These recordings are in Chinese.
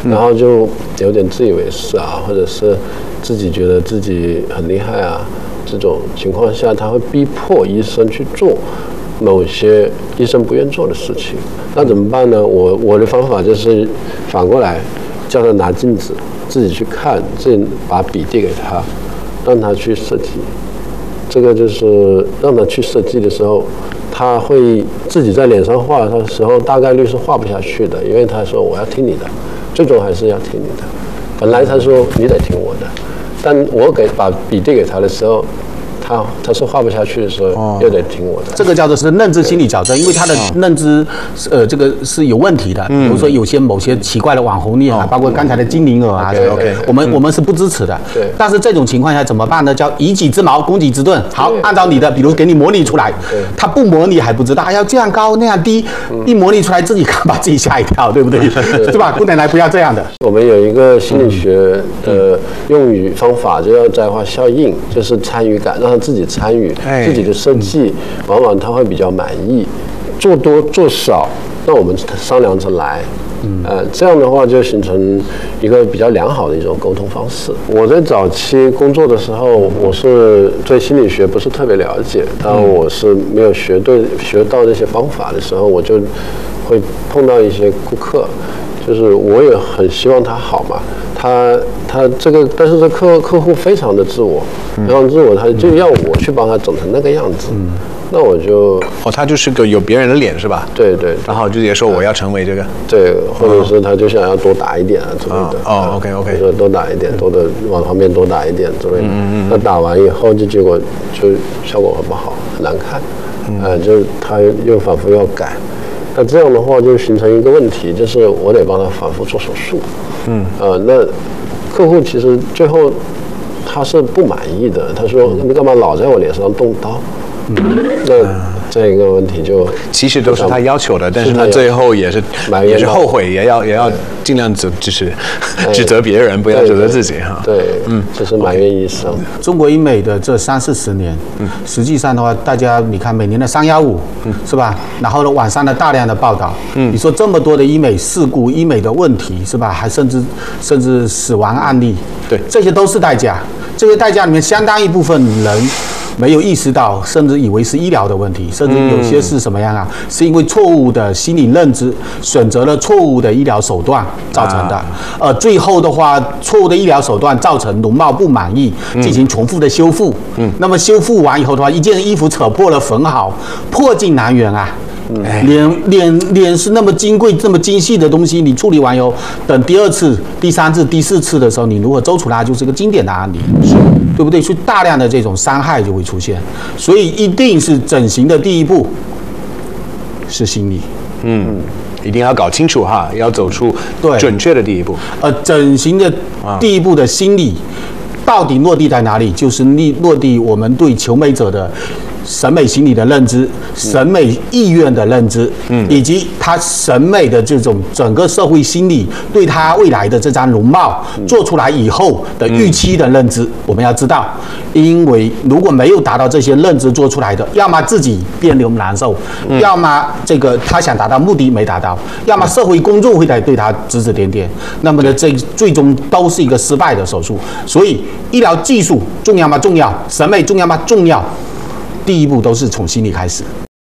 然后就有点自以为是啊，或者是自己觉得自己很厉害啊，这种情况下，他会逼迫医生去做某些医生不愿做的事情。那怎么办呢？我的方法就是反过来，叫他拿镜子，自己去看，自己把笔递给他，让他去设计。这个就是让他去设计的时候，他会自己在脸上画的时候，大概率是画不下去的，因为他说我要听你的，最终还是要听你的。本来他说你得听我的，但我把笔递给他的时候，他是画不下去的时候，又得听我的。 这个叫做是认知心理矫正，因为他的认知，这个是有问题的。比如说某些奇怪的网红脸啊，包括刚才的精灵耳啊，我们是不支持的。 对。 但是这种情况下怎么办呢？叫以己之矛攻己之盾。好，按照你的，比如给你模拟出来，他不模拟还不知道，要这样高那样低，一模拟出来自己把自己吓一跳，对不对？对吧？不能来不要这样的。 我们有一个心理学的用语方法，就叫在化效应，就是参与感，让他自己参与自己的设计，往往他会比较满意。做多做少，那我们商量着来。这样的话就形成一个比较良好的一种沟通方式。我在早期工作的时候，我是对心理学不是特别了解，当我是没有学到这些方法的时候，我就会碰到一些顾客，就是我也很希望他好嘛，他这个，但是这客户非常的自我，非常自我，他就要我去帮他整成那个样子。那我就他就是个有别人的脸是吧？ 对， 然后直接说我要成为这个， 对，或者是他就想要多打一点啊之类的。 OK， 说多打一点，往旁边多打一点之类的。那打完以后结果就效果很不好，很难看。就是他又反复要改。那这样的话就形成一个问题，就是我得帮他反复做手术。那客户其实最后他是不满意的，他说你干嘛老在我脸上动刀？那这个问题就其实都是他要求的，但是他最后也是后悔，也要尽量就是指责别人，不要指责自己哈。 对，就是埋怨医生。 中国医美的这30-40年，实际上的话，大家你看每年的315，是吧？然后呢，网上的大量的报道，你说这么多的医美事故、医美的问题，是吧？还甚至死亡案例， 对， 这些都是代价。这些代价里面，相当一部分人没有意识到，甚至以为是医疗的问题，甚至有些是什么样啊？是因为错误的心理认知，选择了错误的医疗手段造成的。最后的话，错误的医疗手段造成容貌不满意，进行重复的修复。那么修复完以后的话，一件衣服扯破了缝好，破镜难圆啊。脸是那么金贵、这么精细的东西，你处理完以后，等第2次、第3次、第4次的时候，你如何揪出来，就是个经典的案例，对不对？所以大量的这种伤害就会出现，所以一定是整形的第一步是心理。 一定要搞清楚哈，要走出准确的第一步。 整形的第一步的心理到底落地在哪里？就是落地我们对求美者的审美心理的认知、审美意愿的认知，以及他审美的这种整个社会心理对他未来的这张容貌做出来以后的预期的认知，我们要知道，因为如果没有达到这些认知做出来的，要么自己别扭难受，要么这个他想达到目的没达到，要么社会公众会对他指指点点，那么呢，这最终都是一个失败的手术。所以，医疗技术重要吗？重要。审美重要吗？重要。第一步都是从心理开始。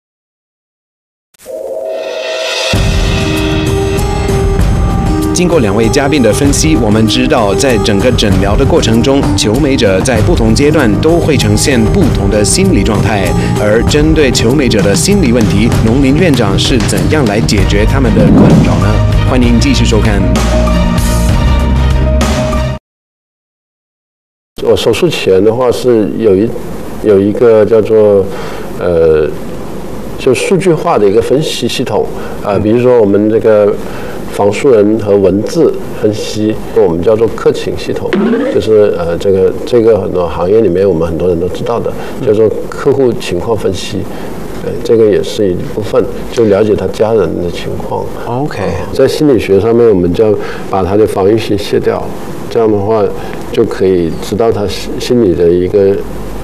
经过2位嘉宾的分析，我们知道，在整个诊疗的过程中，求美者在不同阶段都会呈现不同的心理状态。而针对求美者的心理问题，农林院长是怎样来解决他们的困扰呢？欢迎继续收看。 我手术前的话是有一个叫做就数据化的一个分析系统比如说我们这个仿素人和文字分析，我们叫做客情系统，就是这个很多行业里面我们很多人都知道的，叫做客户情况分析。这个也是一部分，就了解他家人的情况。 OK， 在心理学上面，我们就把他的防御性卸掉，这样的话就可以知道他心理的一个